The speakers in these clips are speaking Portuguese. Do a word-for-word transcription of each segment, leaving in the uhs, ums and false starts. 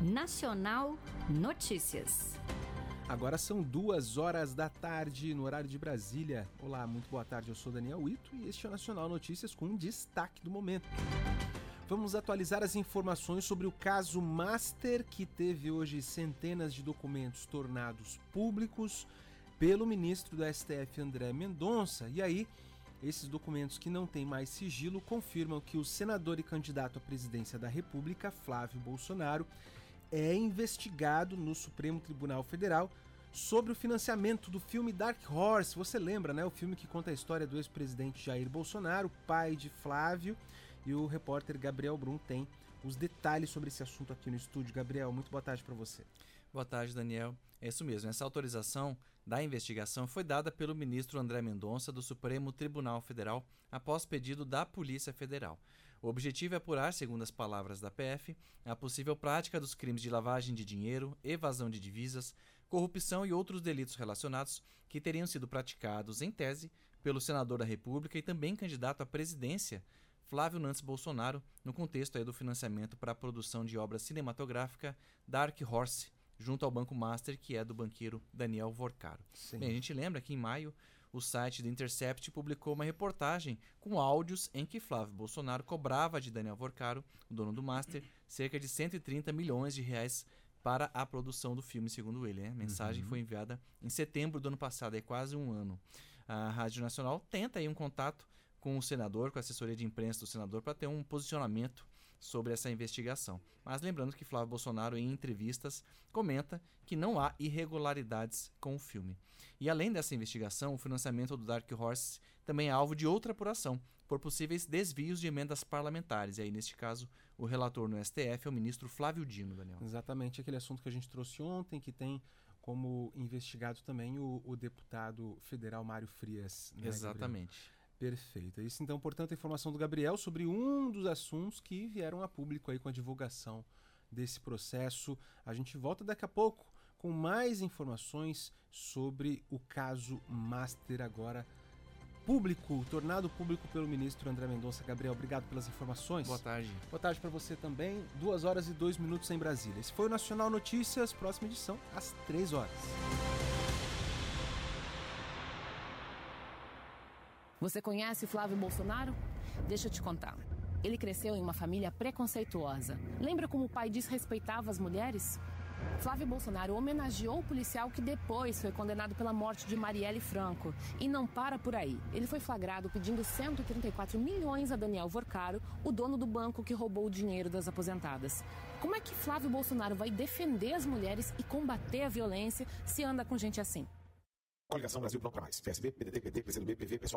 Nacional Notícias. Agora são duas horas da tarde, no horário de Brasília. Olá, muito boa tarde, eu sou Daniel Ito e este é o Nacional Notícias com um destaque do momento. Vamos atualizar as informações sobre o caso Master, que teve hoje centenas de documentos tornados públicos pelo ministro do S T F, André Mendonça. E aí, esses documentos que não têm mais sigilo confirmam que o senador e candidato à presidência da República, Flávio Bolsonaro, é investigado no Supremo Tribunal Federal sobre o financiamento do filme Dark Horse. Você lembra, né? O filme que conta a história do ex-presidente Jair Bolsonaro, pai de Flávio, e o repórter Gabriel Brum tem os detalhes sobre esse assunto aqui no estúdio. Gabriel, muito boa tarde para você. Boa tarde, Daniel. É isso mesmo, essa autorização da investigação foi dada pelo ministro André Mendonça do Supremo Tribunal Federal após pedido da Polícia Federal. O objetivo é apurar, segundo as palavras da P F, a possível prática dos crimes de lavagem de dinheiro, evasão de divisas, corrupção e outros delitos relacionados que teriam sido praticados, em tese, pelo senador da República e também candidato à presidência, Flávio Nantes Bolsonaro, no contexto aí do financiamento para a produção de obra cinematográfica Dark Horse, junto ao Banco Master, que é do banqueiro Daniel Vorcaro. Bem, a gente lembra que em maio o site do Intercept publicou uma reportagem com áudios em que Flávio Bolsonaro cobrava de Daniel Vorcaro, o dono do Master, cerca de cento e trinta milhões de reais para a produção do filme, segundo ele. Né? A mensagem uhum. foi enviada em setembro do ano passado, é quase um ano. A Rádio Nacional tenta aí um contato com o senador, com a assessoria de imprensa do senador, para ter um posicionamento sobre essa investigação. Mas lembrando que Flávio Bolsonaro, em entrevistas, comenta que não há irregularidades com o filme. E além dessa investigação, o financiamento do Dark Horse também é alvo de outra apuração, por possíveis desvios de emendas parlamentares. E aí, neste caso, o relator no S T F é o ministro Flávio Dino, Daniel. Exatamente, aquele assunto que a gente trouxe ontem, que tem como investigado também o, o deputado federal Mário Frias. Né, Exatamente. Gabriel? Perfeito. Isso então, portanto, a informação do Gabriel sobre um dos assuntos que vieram a público aí com a divulgação desse processo. A gente volta daqui a pouco com mais informações sobre o caso Master, agora público, tornado público pelo ministro André Mendonça. Gabriel, obrigado pelas informações. Boa tarde. Boa tarde para você também. Duas horas e dois minutos em Brasília. Esse foi o Nacional Notícias, próxima edição às três horas. Você conhece Flávio Bolsonaro? Deixa eu te contar. Ele cresceu em uma família preconceituosa. Lembra como o pai desrespeitava as mulheres? Flávio Bolsonaro homenageou o policial que depois foi condenado pela morte de Marielle Franco. E não para por aí. Ele foi flagrado pedindo cento e trinta e quatro milhões a Daniel Vorcaro, o dono do banco que roubou o dinheiro das aposentadas. Como é que Flávio Bolsonaro vai defender as mulheres e combater a violência se anda com gente assim? Coligação Brasil Pronto Pra Mais. P S B, P D T, P D, P C do B, P V, Pessoal.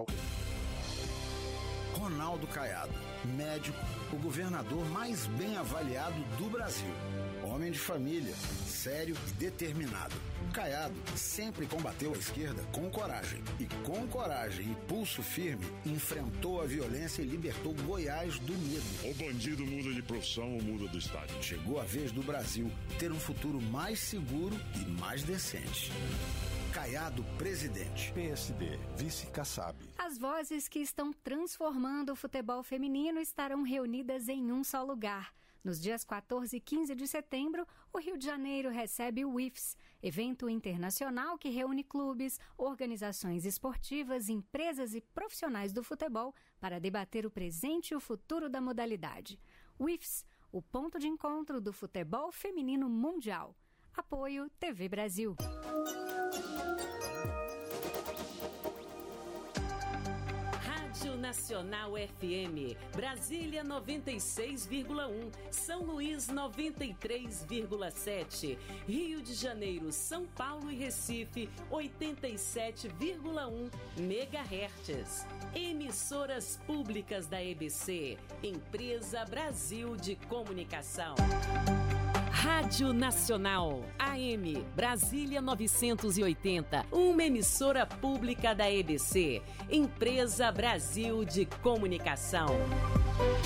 Ronaldo Caiado, médico, o governador mais bem avaliado do Brasil. Homem de família, sério e determinado. Caiado sempre combateu a esquerda com coragem. E com coragem e pulso firme, enfrentou a violência e libertou Goiás do medo. O bandido muda de profissão ou muda do estado. Chegou a vez do Brasil ter um futuro mais seguro e mais decente. Caiado presidente. P S D, vice Kassab. As vozes que estão transformando o futebol feminino estarão reunidas em um só lugar. Nos dias quatorze e quinze de setembro, o Rio de Janeiro recebe o I F S, evento internacional que reúne clubes, organizações esportivas, empresas e profissionais do futebol para debater o presente e o futuro da modalidade. O I F S, o ponto de encontro do futebol feminino mundial. Apoio T V Brasil. Nacional F M, Brasília noventa e seis vírgula um, São Luís noventa e três vírgula sete, Rio de Janeiro, São Paulo e Recife oitenta e sete vírgula um megahertz. Emissoras públicas da E B C, Empresa Brasil de Comunicação. Rádio Nacional, A M, Brasília novecentos e oitenta, uma emissora pública da E B C, Empresa Brasil de Comunicação.